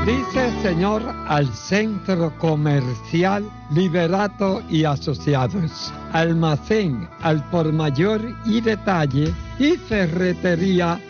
Bendice, Señor, al Centro Comercial Liberato y Asociados, Almacén al por mayor y detalle y Ferretería